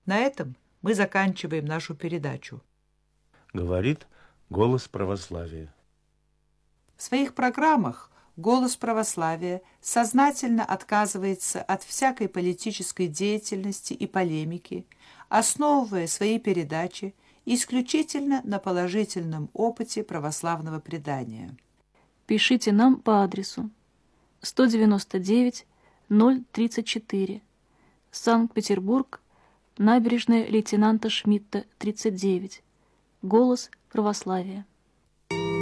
На этом мы заканчиваем нашу передачу. Говорит «Голос православия». В своих программах «Голос православия» сознательно отказывается от всякой политической деятельности и полемики, основывая свои передачи исключительно на положительном опыте православного предания. Пишите нам по адресу 199 034, Санкт-Петербург, набережная лейтенанта Шмидта, 39. Голос православия.